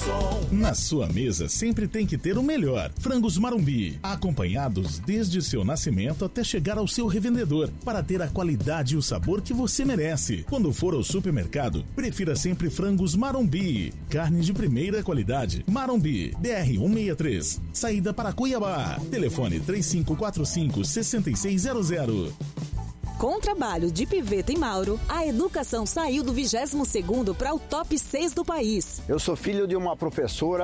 garçom. Na sua mesa sempre tem que ter o melhor. Frangos Marumbi, acompanhados desde seu nascimento até chegar ao seu revendedor, para ter a qualidade e o sabor que você merece. Quando for ao supermercado, prefira sempre Frangos Marumbi. Carne de primeira qualidade. Marumbi, BR 163, saída para Cuiabá. Telefone 3545-6600. Com o trabalho de Piveta e Mauro, a educação saiu do 22º para o top 6 do país. Eu sou filho de uma professora